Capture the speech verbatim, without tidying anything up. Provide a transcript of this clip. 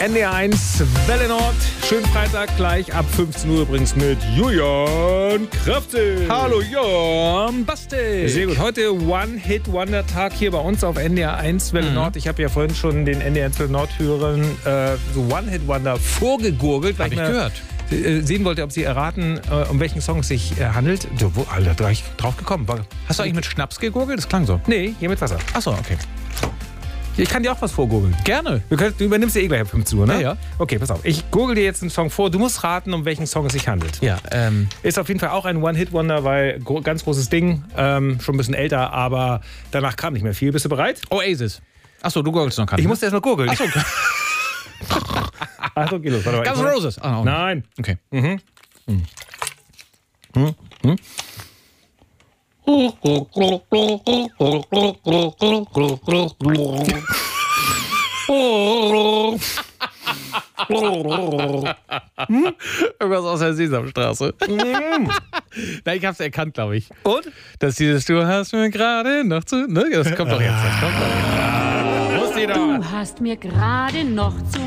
N D R eins, Welle Nord. Schönen Freitag, gleich ab fünfzehn Uhr übrigens mit Julian Kraftzig. Hallo Jan Bastel. Sehr gut. Heute One-Hit-Wonder-Tag hier bei uns auf N D R eins, Welle mhm. Nord. Ich habe ja vorhin schon den N D R eins Welle Nord-Hörern äh, so One-Hit-Wonder vorgegurgelt. Hab ich gehört. Sehen wollte, ob sie erraten, äh, um welchen Song es sich äh, handelt. Du, wo, Alter, da bin ich drauf gekommen. War, Hast du eigentlich mit Schnaps gegurgelt? Das klang so. Nee, hier mit Wasser. Achso, okay. Ich kann dir auch was vorgurgeln. Gerne. Du, könnt, du übernimmst ja eh gleich ab fünfzehn Uhr, ne? Ja, ja. Okay, pass auf. Ich gurgel dir jetzt einen Song vor. Du musst raten, um welchen Song es sich handelt. Ja, ähm. Ist auf jeden Fall auch ein One-Hit-Wonder, weil gro- ganz großes Ding. Ähm, schon ein bisschen älter, aber danach kam nicht mehr viel. Bist du bereit? Oasis. Achso, du gurgelst noch. Kann, ich ne? musste erst mal gurgeln. Achso. Achso, geh los. Warte mal. Guns N' Roses. Ah, oh. Nein. Okay. Mhm. Hm. Hm. Hm. Irgendwas aus der Sesamstraße. Na, ich hab's erkannt, glaube ich. Und? Dass dieses Du hast mir gerade noch zu... Ne? Das kommt doch jetzt. Das kommt doch jetzt. Wusste ich doch. Du hast mir gerade noch zu